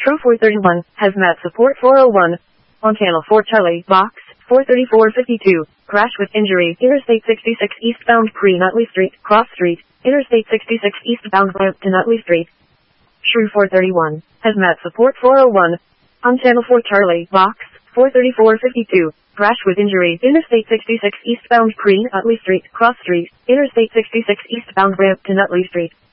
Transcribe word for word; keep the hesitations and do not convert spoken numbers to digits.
True four thirty-one, Hazmat support four oh one. On channel four Charlie, box, four thirty-four fifty-two, crash with injury, Interstate sixty-six eastbound pre-Nutley Street, Cross Street, Interstate sixty-six eastbound ramp to Nutley Street. Shrew four thirty-one, Hazmat support four oh one. On channel four Charlie, box, four thirty-four fifty-two, crash with injury, Interstate sixty-six eastbound pre-Nutley Street, Cross Street, Interstate sixty-six eastbound ramp to Nutley Street.